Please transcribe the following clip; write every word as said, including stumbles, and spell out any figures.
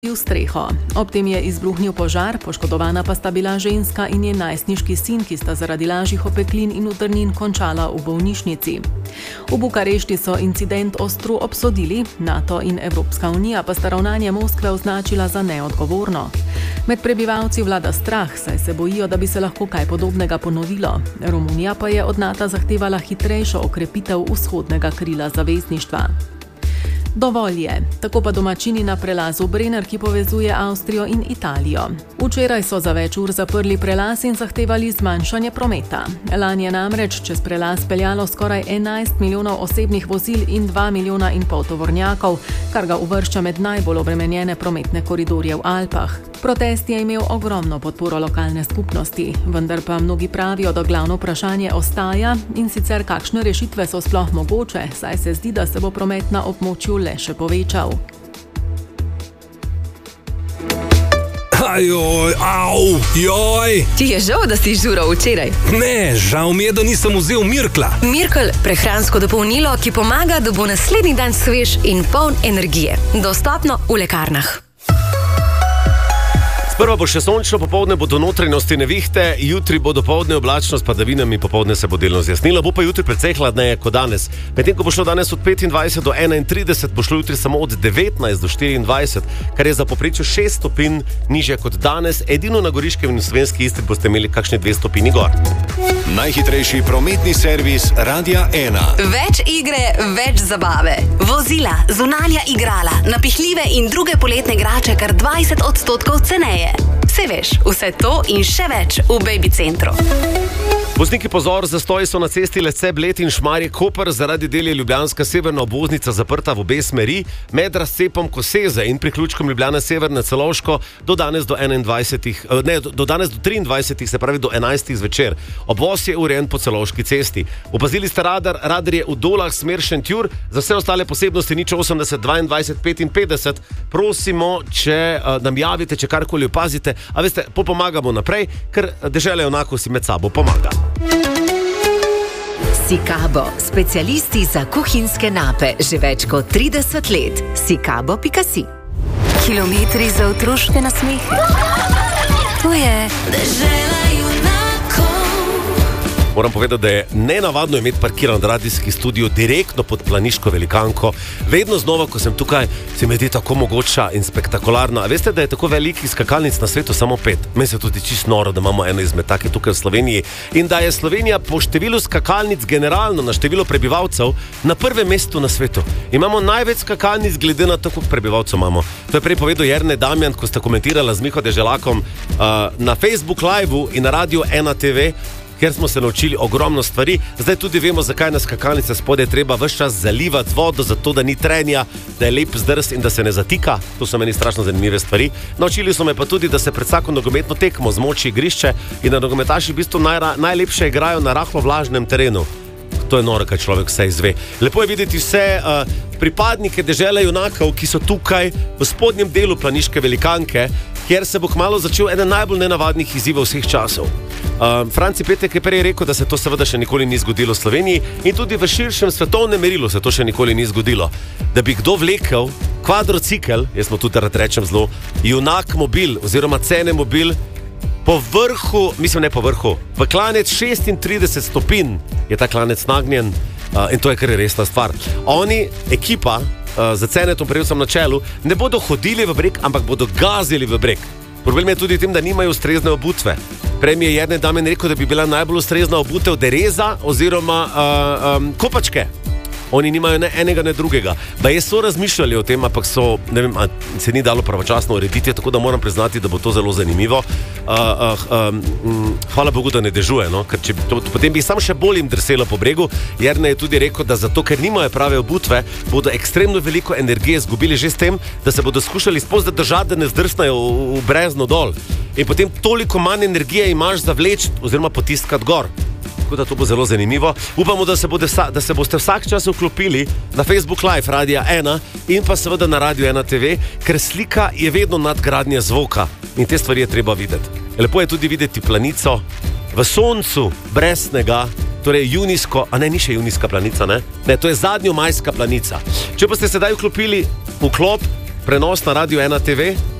v streho. Ob tem je izbruhnil požar, poškodovana pa sta bila ženska in njen najstniški sin, ki sta zaradi lažjih opeklin in utrnin končala v bolnišnici. V Bukarešti so incident ostro obsodili, NATO in Evropska unija pa sta ravnanje Moskve označila za neodgovorno. Med prebivalci vlada strah, saj se bojijo, da bi se lahko kaj podobnega ponovilo. Romunija pa je od NATO zahtevala hitrejšo okrepitev vzhodnega krila zavezništva. Dovolj je, tako pa domačini na prelazu Brenner, ki povezuje Avstrijo in Italijo. Včeraj so za več ur zaprli prelaz in zahtevali zmanjšanje prometa. Lani je namreč čez prelaz peljalo skoraj enajst milijonov osebnih vozil in dva milijona in pol tovornjakov, kar ga uvršča med najbolj obremenjene prometne koridorje v Alpah. Protest je imel ogromno podporo lokalne skupnosti, vendar pa mnogi pravijo, da glavno vprašanje ostaja in sicer kakšne rešitve so sploh mogoče, saj se zdi, da se bo promet na območju le še povečal. Ajoj, au, joj. Ti je žal, da si žural včeraj? Ne, žal mi je, da nisem vzel Mirkla. Mirkl, prehransko dopolnilo, ki pomaga, da bo naslednji dan svež in poln energije. Dostopno v lekarnah. Prvo bo še sončno, popoldne bodo notranjosti nevihte, jutri bo dopoldne oblačno s padavinami, popoldne se bo delno zjasnilo, bo pa jutri precej hladneje kot danes. Medtem ko bo šlo danes od petindvajset do enaintrideset, bo šlo jutri samo od devetnajst do štiriindvajset, kar je za povprečju šest stopinj nižje kot danes. Edino na Goriškem in v Slovenski Istri boste imeli kakšni dve stopinji gor. Najhitrejši prometni servis Radia ena. Več igre, več zabave. Vozila, zunanja igrala, napihljive in druge poletne igrače kar dvajset odstotkov ceneje. Se veš, vse to in še več v Baby Centru. Vozniki pozor, zastoji so na cesti Lecce, Bled in Šmarje Koper, zaradi del je ljubljanska severna obvoznica zaprta v obe smeri, med razcepom Koseze in priključkom Ljubljana Sever na Celovško do danes do enaindvajsetih, ne, do danes do triindvajsetih, se pravi do enajstih zvečer. Obvoz je urejen po Celovški cesti. Opazili ste radar, radar je v Dolah smer Šentjur, za vse ostale posebnosti nič osemdeset dvaindvajset petinpetdeset. Prosimo, če uh, nam javite, če karkoli opazite, a veste, pomagamo naprej, ker dežela enako si med sabo pomaga. Sikabo, specialisti za kuhinjske nape, že več kot trideset let. Sikabo pika si. Kilometri za otroške nasmehe. To je dežela junakov. Moram povedati, da je nenavadno imeti parkiran radijski studio direktno pod planiško velikanko. Vedno znova, ko sem tukaj, se mi zdi tako mogoča in spektakularna. A veste, da je tako velikih skakalnic na svetu samo pet? Meni se tudi čisto noro, da imamo eno izmed take tukaj v Sloveniji. In da je Slovenija po številu skakalnic generalno na število prebivalcev na prvem mestu na svetu. Imamo največ skakalnic glede na to, koliko prebivalcev imamo. To je prej povedal Jernej Damjan, ko sta komentirala z Miho Deželakom uh, na Facebook Live-u in na Radio ena te ve, ker smo se naučili ogromno stvari. Zdaj tudi vemo, zakaj na skakalnice spodaj treba ves čas zalivati vodo, zato da ni trenja, da je lep zdrs in da se ne zatika. To so meni strašno zanimive stvari. Naučili so me pa tudi, da se pred vsako nogometno tekmo zmoči igrišče in da nogometaši v bistvu naj, najlepše igrajo na rahlo vlažnem terenu. To je noro, kaj človek vse izve. Lepo je videti vse uh, pripadnike dežele junakov, ki so tukaj v spodnjem delu planiške velikanke, kjer se bo kmalu začel eden najbolj nenavadnih izzivov vseh časov. Uh, Franci Petek je prej rekel, da se to seveda še nikoli ni zgodilo v Sloveniji in tudi v širšem svetovnem merilu se to še nikoli ni zgodilo. Da bi kdo vlekel kvadrocikel, jaz smo tudi rad rečem zelo, junak mobil oziroma cene mobil, po vrhu, mislim ne po vrhu, v klanec šestintrideset stopinj je ta klanec nagnjen uh, in to je kar resna stvar. Oni, ekipa, uh, za Cenetom Prevcem na čelu, ne bodo hodili v breg, ampak bodo gazili v breg. Problem je tudi v tem, da nimajo ustrezne obutve. Prej mi je Jernej Damjan rekel, da bi bila najbolj ustrezna obutev dereza oziroma uh, um, kopačke. Oni nimajo ne enega, ne drugega. Da je so razmišljali o tem, ampak so, ne vem, se ni dalo pravočasno urediti, tako da moram priznati, da bo to zelo zanimivo. Uh, uh, um, hvala Bogu, da ne dežuje, no? Ker če, to, potem bi sam še bolj jim drselo po bregu. Jernej je tudi rekel, da zato, ker nimajo prave obutve, bodo ekstremno veliko energije izgubili že s tem, da se bodo skušali sploh zadržati, da ne zdrsnajo v, v brezno dol. In potem toliko manj energije imaš za vleč oziroma potiskati gor. Tako da to bo zelo zanimivo. Upamo, da se, bode vsa, da se boste vsak čas vklopili na Facebook Live Radia ena in pa seveda na Radio ena te ve, ker slika je vedno nadgradnja zvoka in te stvari je treba videti. Lepo je tudi videti planico v soncu, brez snega, torej junijsko, a ne, ni še junijska planica, ne? Ne, to je zadnjo majska planica. Če pa ste sedaj vklopili v klop, prenos na Radio ena te ve,